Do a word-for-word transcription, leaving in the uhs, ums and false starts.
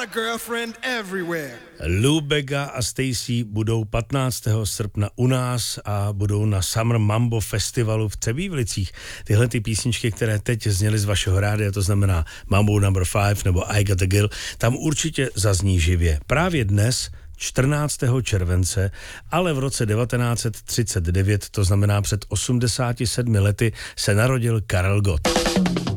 girlfriend everywhere. Lou Bega a Stacy budou patnáctého srpna u nás a budou na Summer Mambo Festivalu v Třebívlicích. Tyhle ty písničky, které teď zněly z vašeho rádia, to znamená Mambo number five nebo I Got a Girl, tam určitě zazní živě. Právě dnes, čtrnáctého července, ale v roce devatenáct set třicet devět, to znamená před osmdesáti sedmi lety, se narodil Karel Gott.